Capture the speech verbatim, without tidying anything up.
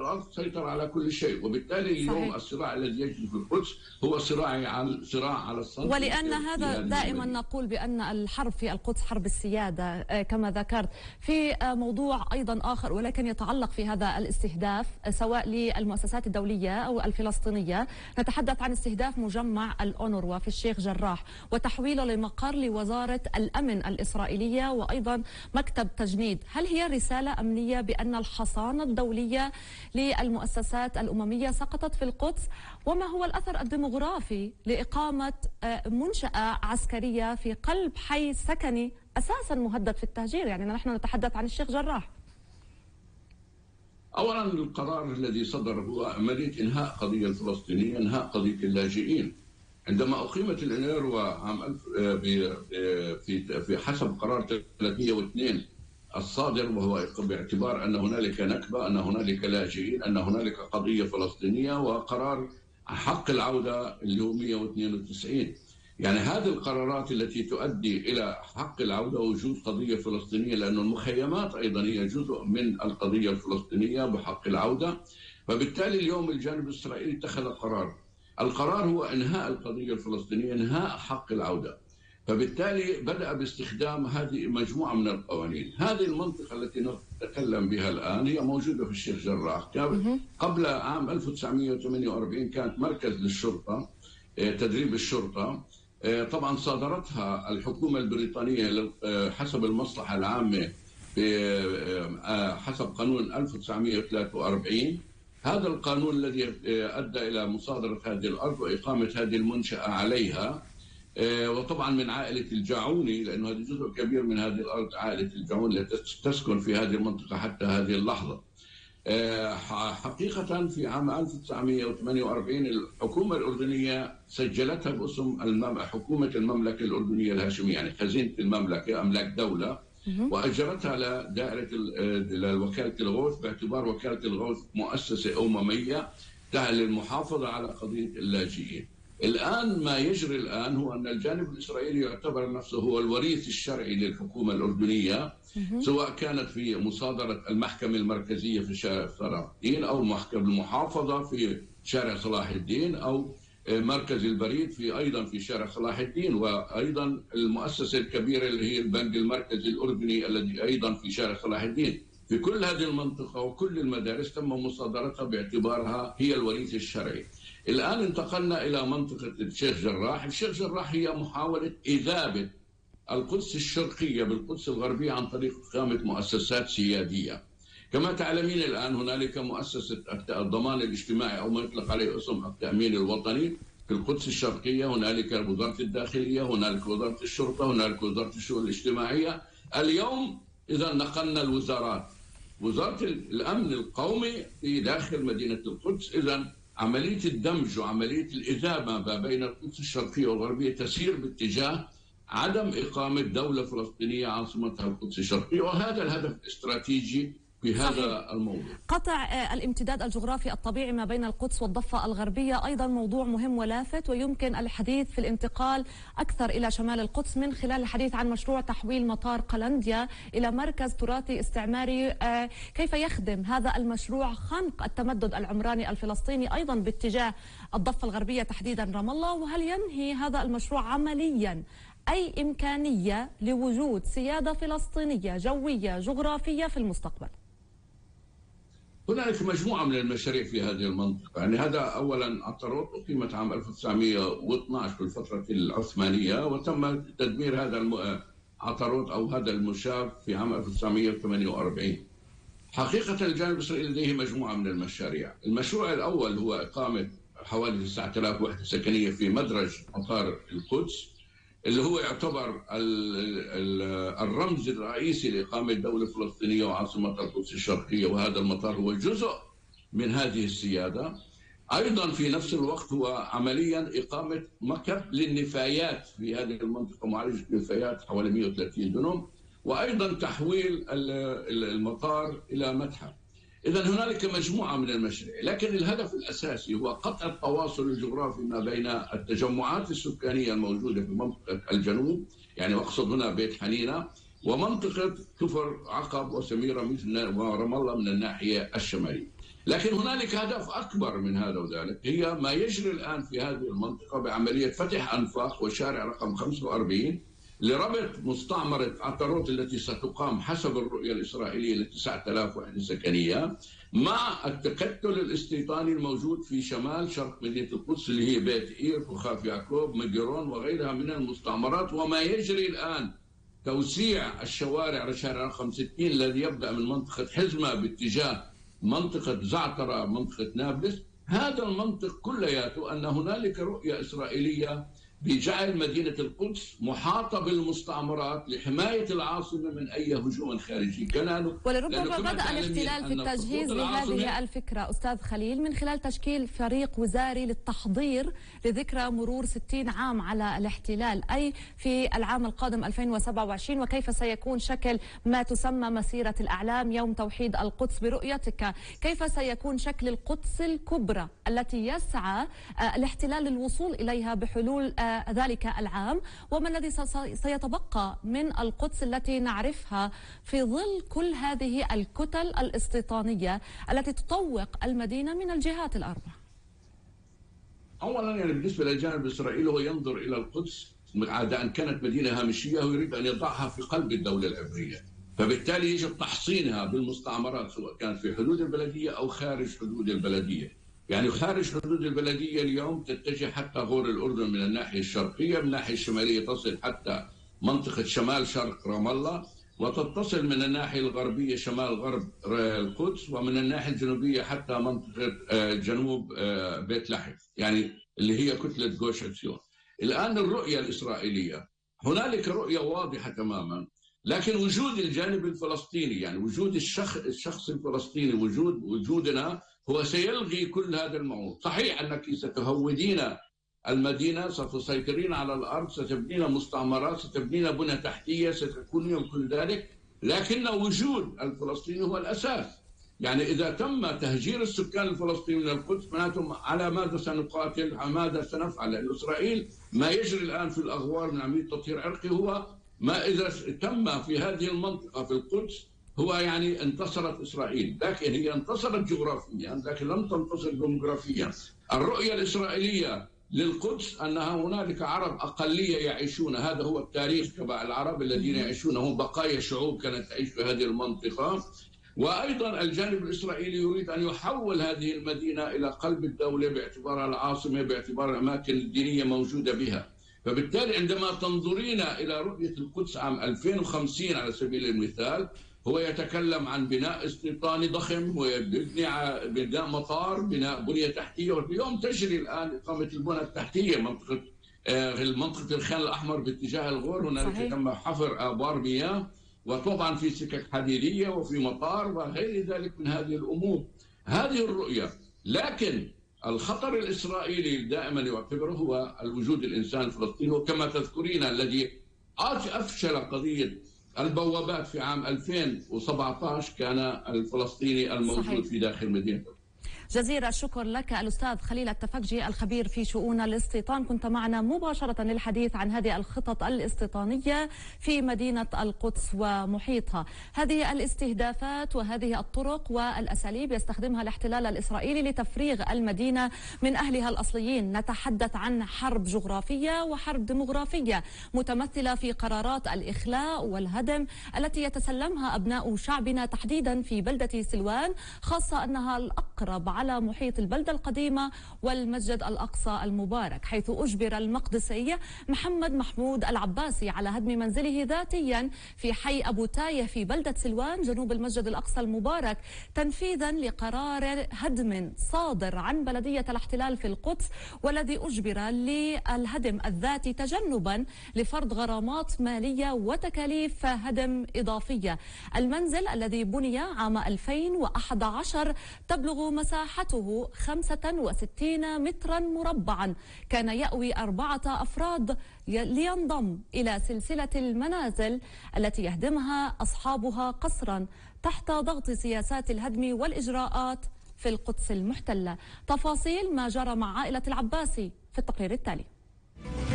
الأرض سيطر على كل شيء، وبالتالي اليوم صحيح. الصراع الذي يجري في القدس هو صراع على صراع على الصمت. ولأن هذا دائما نقول بأن الحرب في القدس حرب السيادة كما ذكرت. في موضوع أيضا آخر ولكن يتعلق في هذا الاستهداف سواء للمؤسسات الدولية أو الفلسطينية، نتحدث عن استهداف مجمع الأونروا في الشيخ جراح وتحويله لمقر لوزارة الأمن الإسرائيلية وأيضا مكتب تجنيد. هل هي رسالة أمنية بأن الحصانة الدولية للمؤسسات الأممية سقطت في القدس؟ وما هو الأثر الديموغرافي لإقامة منشأة عسكرية في قلب حي سكني أساسا مهدد في التهجير؟ يعني نحن نتحدث عن الشيخ جراح. أولا القرار الذي صدر هو عملية إنهاء قضية الفلسطينية، إنهاء قضية اللاجئين. عندما أقيمت الأونروا عام في في حسب قرار ثلاثمئة واثنين الصادر، وهو باعتبار أن هنالك نكبة، أن هنالك لاجئين، أن هنالك قضية فلسطينية، وقرار حق العودة اللي هو مئة واثنين وتسعين. يعني هذه القرارات التي تؤدي إلى حق العودة ووجود قضية فلسطينية، لأن المخيمات أيضا هي جزء من القضية الفلسطينية بحق العودة. فبالتالي اليوم الجانب الإسرائيلي اتخذ قرار، القرار هو إنهاء القضية الفلسطينية، إنهاء حق العودة. فبالتالي بدأ باستخدام هذه مجموعة من القوانين. هذه المنطقة التي نتكلم بها الآن هي موجودة في الشيخ جراح. قبل عام ألف وتسعمئة وثمانية وأربعين كانت مركز للشرطة، تدريب الشرطة. طبعا صادرتها الحكومة البريطانية حسب المصلحة العامة حسب قانون ألف وتسعمئة وثلاثة وأربعين. هذا القانون الذي أدى إلى مصادرة هذه الأرض وإقامة هذه المنشأة عليها، وطبعا من عائلة الجاعوني، لأنه هذا جزء كبير من هذه الأرض عائلة الجاعوني التي تسكن في هذه المنطقة حتى هذه اللحظة. حقيقة في عام ألف وتسعمئة وثمانية وأربعين الحكومة الأردنية سجلتها باسم حكومة المملكة الأردنية الهاشمية، يعني خزينة المملكة، أملاك دولة، وأجرتها لدائرة لوكالة الغوث باعتبار وكالة الغوث مؤسسة أممية تعمل للمحافظة على قضية اللاجئين. الآن ما يجري الآن هو أن الجانب الإسرائيلي يعتبر نفسه هو الوريث الشرعي للحكومة الأردنية، سواء كانت في مصادرة المحكمة المركزية في شارع صلاح الدين أو محكمة المحافظة في شارع صلاح الدين أو مركز البريد في أيضا في شارع صلاح الدين، وأيضا المؤسسة الكبيرة اللي هي البنك المركزي الأردني الذي أيضا في شارع صلاح الدين. في كل هذه المنطقة وكل المدارس تم مصادرتها باعتبارها هي الوريث الشرعي. الآن انتقلنا إلى منطقة الشيخ جراح. الشيخ جراح هي محاولة إذابة القدس الشرقية بالقدس الغربية عن طريق إقامة مؤسسات سيادية. كما تعلمين الآن هنالك مؤسسة الضمان الاجتماعي أو ما يطلق عليه اسم التأمين الوطني في القدس الشرقية، هنالك وزارة الداخلية، هنالك وزارة الشرطة، هنالك وزارة الشؤون الاجتماعية. اليوم إذا نقلنا الوزارات، وزارة الأمن القومي في داخل مدينة القدس. إذا عملية الدمج وعملية الإذابة ما بين القدس الشرقية والغربية تسير باتجاه عدم إقامة دولة فلسطينية عاصمتها القدس الشرقية، وهذا الهدف الاستراتيجي في هذا صحيح. الموضوع قطع الامتداد الجغرافي الطبيعي ما بين القدس والضفة الغربية أيضا موضوع مهم ولافت، ويمكن الحديث في الانتقال أكثر إلى شمال القدس من خلال الحديث عن مشروع تحويل مطار قلنديا إلى مركز تراثي استعماري. كيف يخدم هذا المشروع خنق التمدد العمراني الفلسطيني أيضا باتجاه الضفة الغربية تحديدا رام الله؟ وهل ينهي هذا المشروع عمليا أي إمكانية لوجود سيادة فلسطينية جوية جغرافية في المستقبل؟ هنالك مجموعة من المشاريع في هذه المنطقة. يعني هذا أولا عطارود أقيمت عام ألف وتسعمئة واثني عشر في الفترة العثمانية، وتم تدمير هذا عطارود أو هذا المشاب في عام ألف وتسعمئة وثمانية وأربعين. حقيقة الجانب الإسرائيلي لديه مجموعة من المشاريع. المشروع الأول هو إقامة حوالي تسعة آلاف وحدة سكنية في مدرج مطار القدس، اللي هو يعتبر الرمز الرئيسي لإقامة دولة فلسطينية وعاصمتها القدس الشرقية، وهذا المطار هو جزء من هذه السيادة. أيضا في نفس الوقت هو عمليا إقامة مكب للنفايات في هذه المنطقة، معالجة نفايات حوالي مئة وثلاثين دنم، وأيضا تحويل المطار إلى متحف. إذا هنالك مجموعة من المشاريع، لكن الهدف الأساسي هو قطع التواصل الجغرافي ما بين التجمعات السكانية الموجودة في منطقة الجنوب، يعني أقصد هنا بيت حنينة، ومنطقة كفر عقب وسميرة ورام الله من الناحية الشمالية. لكن هنالك هدف أكبر من هذا وذلك، هي ما يجري الآن في هذه المنطقة بعملية فتح أنفاق وشارع رقم خمسة وأربعين لربط مستعمرة عطاروت التي ستقام حسب الرؤية الإسرائيلية ل تسعة آلاف وحدة سكنية مع التكتل الاستيطاني الموجود في شمال شرق مدينة القدس اللي هي بيت إير وخاف يعقوب مجرون وغيرها من المستعمرات. وما يجري الآن توسيع الشوارع شارع رقم ستين الذي يبدأ من منطقة حزمة باتجاه منطقة زعترة منطقة نابلس. هذا المنطق كلياته أن هنالك رؤية إسرائيلية بجعل مدينة القدس محاطة بالمستعمرات لحماية العاصمة من أي هجوم خارجي. كان ولربما بدأ الاحتلال في التجهيز لهذه الفكرة أستاذ خليل من خلال تشكيل فريق وزاري للتحضير لذكرى مرور ستين عام على الاحتلال، أي في العام القادم ألفين وسبعة وعشرين، وكيف سيكون شكل ما تسمى مسيرة الأعلام يوم توحيد القدس برؤيتك؟ كيف سيكون شكل القدس الكبرى التي يسعى الاحتلال للوصول إليها بحلول ذلك العام؟ وما الذي سيتبقى من القدس التي نعرفها في ظل كل هذه الكتل الاستيطانية التي تطوق المدينة من الجهات الأربع؟ أولا يعني بالنسبة للجانب الإسرائيلي هو ينظر إلى القدس عادة أن كانت مدينة هامشية ويريد أن يضعها في قلب الدولة العبرية، فبالتالي يجب تحصينها بالمستعمرات سواء كان في حدود البلدية أو خارج حدود البلدية. يعني خارج حدود البلدية اليوم تتجه حتى غور الأردن من الناحية الشرقية، من الناحية الشمالية تصل حتى منطقة شمال شرق رام الله، وتتصل من الناحية الغربية شمال غرب القدس، ومن الناحية الجنوبية حتى منطقة جنوب بيت لحم، يعني اللي هي كتلة جوش عتسيون. الآن الرؤية الإسرائيلية هنالك رؤية واضحة تماما، لكن وجود الجانب الفلسطيني يعني وجود الشخص الشخص الفلسطيني وجود وجودنا هو سيلغي كل هذا الموضوع. صحيح أنك ستهودين المدينة، ستسيطرين على الأرض، ستبنين مستعمرات، ستبنين بنى تحتية، ستكونين كل ذلك، لكن وجود الفلسطيني هو الأساس. يعني إذا تم تهجير السكان الفلسطينيين من القدس معناتهم على ماذا سنقاتل؟ على ماذا سنفعل؟ لأن إسرائيل ما يجري الآن في الأغوار من عملية تطهير عرقي هو ما إذا تم في هذه المنطقة في القدس هو يعني انتصرت إسرائيل، لكن هي انتصرت جغرافيا لكن لم تنتصر ديموغرافيا. الرؤية الإسرائيلية للقدس أنها هنالك عرب أقلية يعيشون، هذا هو التاريخ تبع العرب الذين يعيشون، هم بقايا شعوب كانت تعيش في هذه المنطقة. وأيضا الجانب الإسرائيلي يريد أن يحول هذه المدينة إلى قلب الدولة باعتبارها العاصمة، باعتبار الأماكن الدينية موجودة بها. فبالتالي عندما تنظرين إلى رؤية القدس عام ألفين وخمسين على سبيل المثال، هو يتكلم عن بناء استيطاني ضخم ويبني بناء مطار، بناء بنية تحتية. واليوم تجري الآن إقامة البنى التحتية منطقة منطقة الخان الأحمر باتجاه الغور، هنالك تم حفر آبار مياه، وطبعا في سكك حديدية وفي مطار وغير ذلك من هذه الأمور. هذه الرؤية، لكن الخطر الإسرائيلي دائما يعتبره هو الوجود الإنسان الفلسطيني، وكما تذكرين الذي أفشل قضية البوابات في عام ألفين وسبعة عشر كان الفلسطيني الموجود صحيح. في داخل مدينة. جزيل الشكر لك الأستاذ خليل التفكجي الخبير في شؤون الاستيطان، كنت معنا مباشرة للحديث عن هذه الخطط الاستيطانية في مدينة القدس ومحيطها. هذه الاستهدافات وهذه الطرق والأساليب يستخدمها الاحتلال الإسرائيلي لتفريغ المدينة من أهلها الأصليين. نتحدث عن حرب جغرافية وحرب ديمغرافية متمثلة في قرارات الإخلاء والهدم التي يتسلمها أبناء شعبنا تحديدا في بلدة سلوان، خاصة أنها الأقرب على محيط البلدة القديمة والمسجد الأقصى المبارك، حيث أجبر المقدسي محمد محمود العباسي على هدم منزله ذاتيا في حي أبو تايه في بلدة سلوان جنوب المسجد الأقصى المبارك، تنفيذا لقرار هدم صادر عن بلدية الاحتلال في القدس، والذي أجبر للهدم الذاتي تجنبا لفرض غرامات مالية وتكاليف هدم إضافية. المنزل الذي بني عام ألفين وأحد عشر تبلغ مساحته مساحته خمسة وستين مترا مربعا، كان يأوي أربعة أفراد لينضم إلى سلسلة المنازل التي يهدمها أصحابها قسرا تحت ضغط سياسات الهدم والإجراءات في القدس المحتلة. تفاصيل ما جرى مع عائلة العباسي في التقرير التالي.